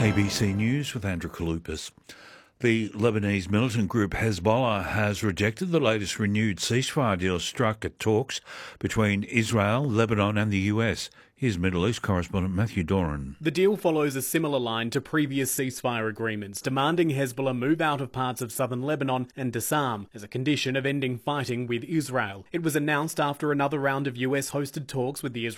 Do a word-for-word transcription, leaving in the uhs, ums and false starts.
A B C News with Andrew Kalupas. The Lebanese militant group Hezbollah has rejected the latest renewed ceasefire deal struck at talks between Israel, Lebanon and the U S. Here's Middle East correspondent Matthew Doran. The deal follows a similar line to previous ceasefire agreements, demanding Hezbollah move out of parts of southern Lebanon and disarm as a condition of ending fighting with Israel. It was announced after another round of U S-hosted talks with the Israeli